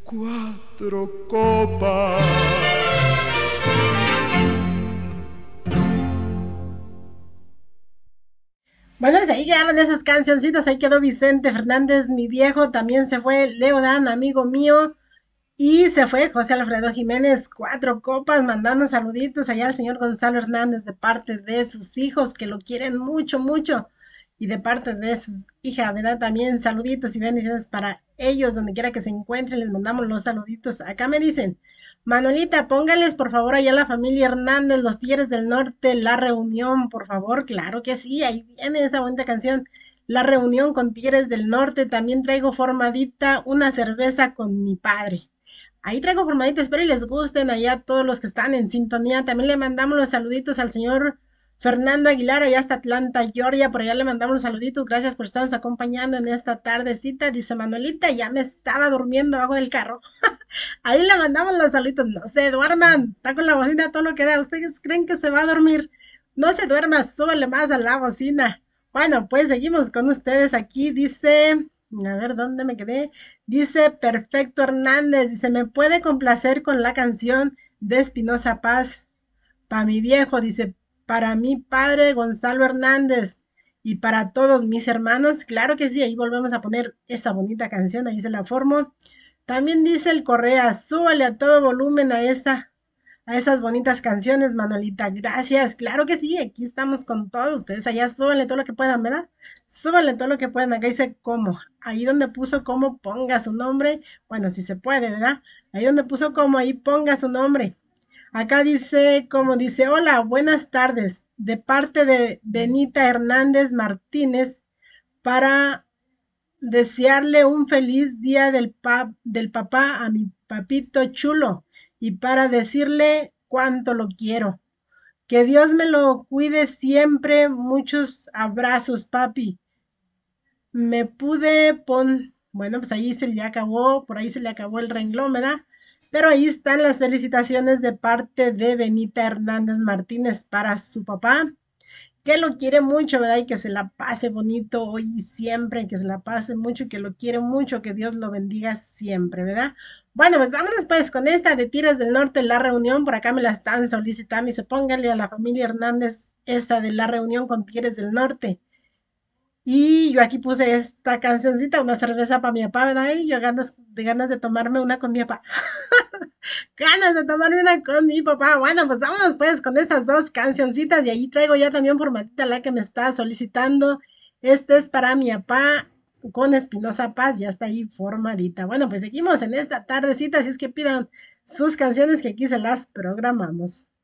Cuatro copas. Bueno, pues ahí quedaron esas cancioncitas, ahí quedó Vicente Fernández, mi viejo, también se fue Leo Dan, amigo mío, y se fue José Alfredo Jiménez, cuatro copas, mandando saluditos allá al señor Gonzalo Hernández de parte de sus hijos, que lo quieren mucho, mucho, y de parte de sus hijas, ¿verdad? También saluditos y bendiciones para ellos, donde quiera que se encuentren, les mandamos los saluditos. Acá me dicen, Manolita, póngales por favor allá a la familia Hernández, los Tigres del Norte, La Reunión, por favor, claro que sí, ahí viene esa bonita canción. La reunión con Tigres del Norte, también traigo formadita una cerveza con mi padre. Ahí traigo formaditas, espero y les gusten allá todos los que están en sintonía. También le mandamos los saluditos al señor Fernando Aguilar, allá hasta Atlanta, Georgia. Por allá le mandamos los saluditos. Gracias por estarnos acompañando en esta tardecita. Dice Manolita, ya me estaba durmiendo abajo del carro. Ahí le mandamos los saluditos. No se duerman. Está con la bocina todo lo que da. ¿Ustedes creen que se va a dormir? No se duerma, súbele más a la bocina. Bueno, pues seguimos con ustedes aquí. Dice, a ver, ¿dónde me quedé? Dice Perfecto Hernández. Dice, ¿me puede complacer con la canción de Espinosa Paz? Para mi viejo, dice, para mi padre Gonzalo Hernández y para todos mis hermanos. Claro que sí, ahí volvemos a poner esa bonita canción, ahí se la formo. También dice el Correa, súbale a todo volumen a esas bonitas canciones, Manolita. Gracias, claro que sí, aquí estamos con todos ustedes. Allá súbanle todo lo que puedan, ¿verdad? Súbanle todo lo que puedan. Acá dice cómo. Ahí donde puso cómo, ponga su nombre. Bueno, si se puede, ¿verdad? Ahí donde puso cómo, ahí ponga su nombre. Acá dice, como dice, hola, buenas tardes. De parte de Benita Hernández Martínez para desearle un feliz día del papá a mi papito chulo y para decirle cuánto lo quiero. Que Dios me lo cuide siempre. Muchos abrazos, papi. Me pude pon... Bueno, pues ahí se le acabó, por ahí se le acabó el renglón, ¿verdad? Pero ahí están las felicitaciones de parte de Benita Hernández Martínez para su papá, que lo quiere mucho, ¿verdad? Y que se la pase bonito hoy y siempre, que se la pase mucho, y que lo quiere mucho, que Dios lo bendiga siempre, ¿verdad? Bueno, pues vámonos pues con esta de Tigres del Norte, la reunión, por acá me la están solicitando y se póngale a la familia Hernández esta de la reunión con Tigres del Norte. Y yo aquí puse esta cancioncita, una cerveza para mi papá, ¿verdad? Y yo ganas de tomarme una con mi papá. Ganas de tomarme una con mi papá. Bueno, pues vámonos pues con esas dos cancioncitas y ahí traigo ya también formatita la que me está solicitando. Este es para mi papá con Espinosa Paz, ya está ahí formadita. Bueno, pues seguimos en esta tardecita, así es que pidan sus canciones que aquí se las programamos.